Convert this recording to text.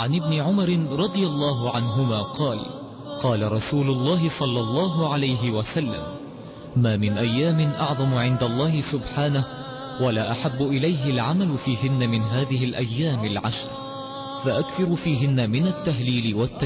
عن ابن عمر رضي الله عنهما قال: قال رسول الله صلى الله عليه وسلم: ما من أيام أعظم عند الله سبحانه ولا أحب إليه العمل فيهن من هذه الأيام العشر، فأكثر فيهن من التهليل والتكبير.